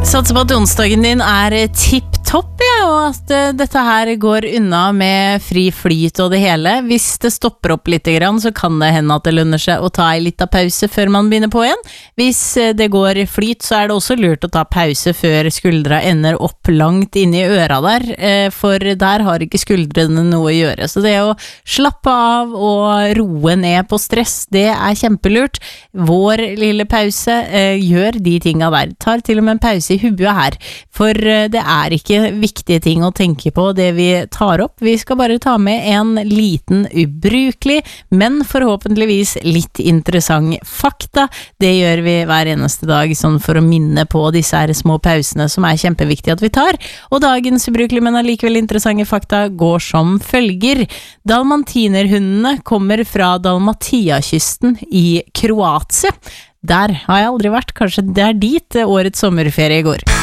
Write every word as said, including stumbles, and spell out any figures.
Satser på at onsdagen din er tipp-topp, ja, og at uh, dette her går unna med fri flyt og det hele. Hvis det stopper opp litt grann, så kan det hende at det lønner seg å ta en liten pause før man begynner på igjen. Hvis uh, det går flyt, så er det også lurt å ta pause før skuldra ender opp langt inne i øra der, uh, for der har ikke skuldrene noe å gjøre. Så det å slappe av og roe ned på stress, det er kjempelurt. Vår lille pause uh, gjør de tinga der. Tar til og med en pause i huet her, for det er ikke viktige ting å tenke på det vi tar opp. Vi skal bare ta med en liten ubrukelig, men forhåpentligvis litt interessant fakta. Det gjør vi hver eneste dag, sånn for å minne på disse her små pausene som er kjempeviktige at vi tar. Og dagens ubrukelige, men allikevel interessante fakta går som følger. Dalmatinerhundene kommer fra Dalmatia-kysten i Kroatia. Der har jeg aldri vært, kanskje det er dit årets sommerferie går.